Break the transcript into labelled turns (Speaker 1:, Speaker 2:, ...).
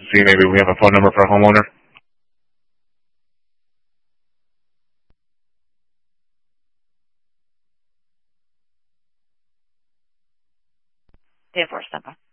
Speaker 1: see maybe we have a phone number for a homeowner.
Speaker 2: The enforced number.